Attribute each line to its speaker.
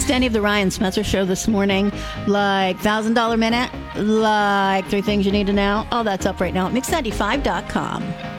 Speaker 1: missed any of the Ryan Spencer show this morning, like $1,000 Minute, like 3 Things You Need to Know, all that's up right now at Mix95.com.